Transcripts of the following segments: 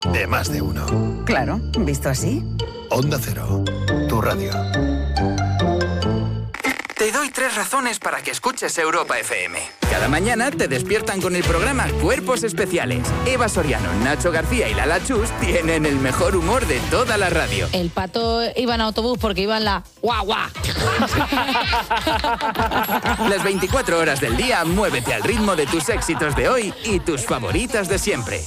de más de uno. Claro, visto así. Onda Cero, tu radio. Te doy 3 razones para que escuches Europa FM. Cada mañana te despiertan con el programa Cuerpos Especiales. Eva Soriano, Nacho García y Lala Chus tienen el mejor humor de toda la radio. El Pato iba en autobús porque iba en la guagua. Las 24 horas del día, muévete al ritmo de tus éxitos de hoy y tus favoritas de siempre.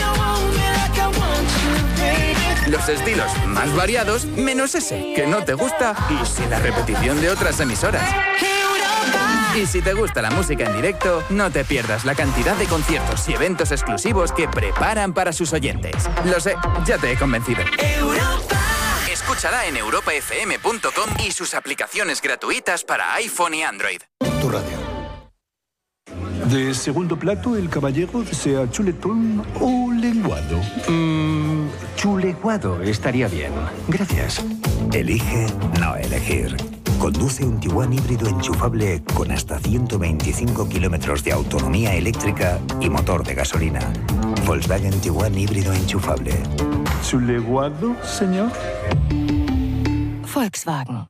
Los estilos más variados, menos ese que no te gusta y sin la repetición de otras emisoras. Y si te gusta la música en directo, no te pierdas la cantidad de conciertos y eventos exclusivos que preparan para sus oyentes. Lo sé, ya te he convencido. Escúchala en europafm.com y sus aplicaciones gratuitas para iPhone y Android. Tu radio. De segundo plato, el caballero desea chuletón o lenguado. Chuleguado estaría bien. Gracias. Elige no elegir. Conduce un Tiguan híbrido enchufable con hasta 125 kilómetros de autonomía eléctrica y motor de gasolina. Volkswagen Tiguan híbrido enchufable. ¿Chuleguado, señor? Volkswagen.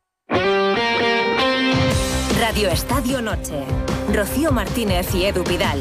Radio Estadio Noche. Rocío Martínez y Edu Pidal.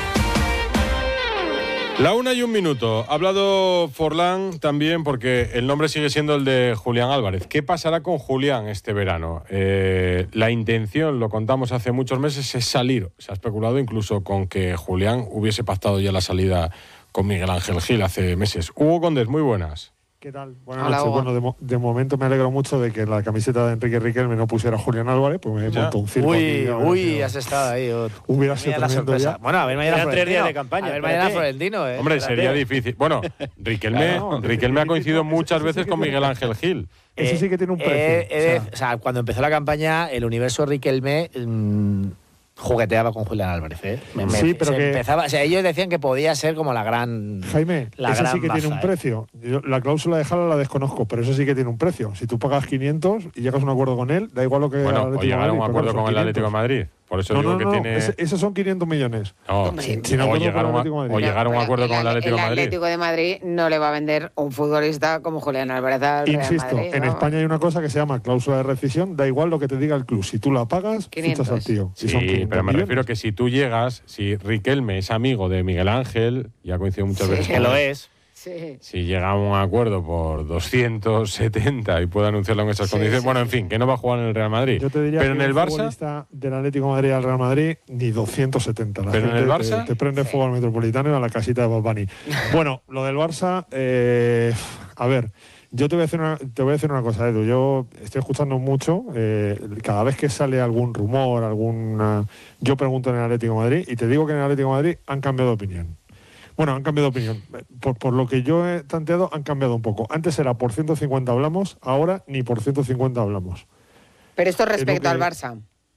La 1:01. Ha hablado Forlán también porque el nombre sigue siendo el de Julián Álvarez. ¿Qué pasará con Julián este verano? La intención, lo contamos hace muchos meses, es salir. Se ha especulado incluso con que Julián hubiese pactado ya la salida con Miguel Ángel Gil hace meses. Hugo Condés, muy buenas. ¿Qué tal? Buenas noches. Bueno, de momento me alegro mucho de que la camiseta de Enrique Riquelme no pusiera a Julián Álvarez, pues me he montado un circo. Uy, has estado ahí. Hubiera sido tremendo ya. Bueno, a ver mañana 3 días de campaña. A ver mañana Florentino. Hombre, sería difícil. Bueno, Riquelme ha coincidido muchas veces con Miguel Ángel Gil. Eso sí que tiene un precio. O sea, cuando empezó la campaña, el universo Riquelme jugueteaba con Julián Álvarez, Sí, pero que empezaba, o sea, ellos decían que podía ser como la gran... Jaime, la eso gran sí que baza, tiene un precio. Yo, la cláusula de Jala la desconozco, pero eso sí que tiene un precio. Si tú pagas 500 y llegas a un acuerdo con él, da igual lo que... Bueno, o llegar a un acuerdo con el Atlético de Madrid. Por eso digo que tiene... esos son 500 millones. No, o llegar a un acuerdo con el Atlético de Madrid. El Atlético de Madrid no le va a vender un futbolista como Julián Álvarez al Real Insisto, Madrid, en España hay una cosa que se llama cláusula de rescisión, da igual lo que te diga el club. Si tú la pagas, 500. fichas al tío. Sí, pero me refiero que si tú llegas, si Riquelme es amigo de Miguel Ángel, ya ha coincidido muchas veces que lo es. Sí. Si llega a un acuerdo por 270 y puede anunciarlo en esas condiciones, bueno, en fin, que no va a jugar en el Real Madrid. Yo te diría pero que en el Barça, futbolista del Atlético de Madrid al Real Madrid, ni 270. Pero en el Barça te prende fuego al Metropolitano y a la casita de Bad Bunny. Bueno, lo del Barça, a ver, yo te voy a decir una cosa, Edu. Yo estoy escuchando mucho, cada vez que sale algún rumor, yo pregunto en el Atlético de Madrid y te digo que en el Atlético de Madrid han cambiado de opinión. Bueno, han cambiado de opinión. Por lo que yo he tanteado, han cambiado un poco. Antes era por 150 hablamos, ahora ni por 150 hablamos. Pero esto respecto al Barça.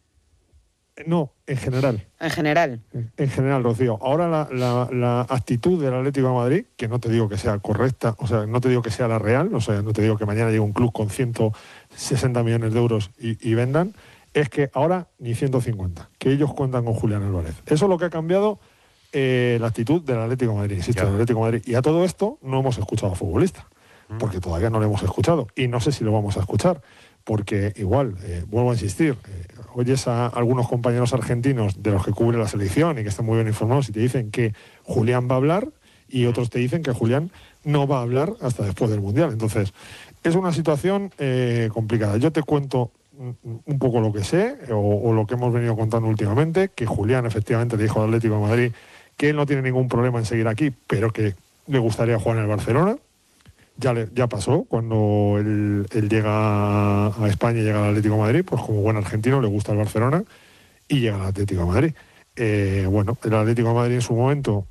No, en general. En general. En general, Rocío. Ahora la actitud del Atlético de Madrid, que no te digo que sea correcta, o sea, no te digo que sea la real, o sea, no te digo que mañana llegue un club con 160 millones de euros y vendan, es que ahora ni 150, que ellos cuentan con Julián Álvarez. Eso es lo que ha cambiado la actitud del Atlético de Madrid, insisto, del Atlético de Madrid. Y a todo esto no hemos escuchado a futbolista, porque todavía no lo hemos escuchado. Y no sé si lo vamos a escuchar, porque igual, vuelvo a insistir, oyes a algunos compañeros argentinos de los que cubre la selección y que están muy bien informados y te dicen que Julián va a hablar y otros te dicen que Julián no va a hablar hasta después del Mundial. Entonces, es una situación complicada. Yo te cuento un poco lo que sé o lo que hemos venido contando últimamente, que Julián efectivamente le dijo al Atlético de Madrid que él no tiene ningún problema en seguir aquí, pero que le gustaría jugar en el Barcelona. Ya pasó, cuando él llega a España y llega al Atlético de Madrid, pues como buen argentino le gusta el Barcelona y llega al Atlético de Madrid. Bueno, el Atlético de Madrid en su momento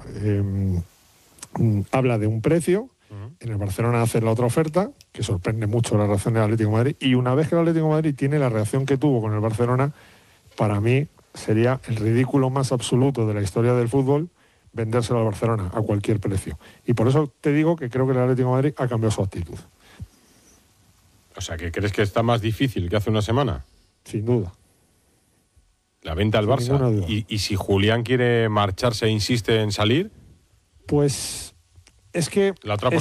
habla de un precio, en el Barcelona hace la otra oferta, que sorprende mucho la reacción del Atlético de Madrid, y una vez que el Atlético de Madrid tiene la reacción que tuvo con el Barcelona, para mí sería el ridículo más absoluto de la historia del fútbol vendérselo al Barcelona a cualquier precio. Y por eso te digo que creo que el Atlético de Madrid ha cambiado su actitud. O sea, ¿que crees que está más difícil que hace una semana? Sin duda. La venta al Barça. ¿Y si Julián quiere marcharse e insiste en salir? Pues es que La otra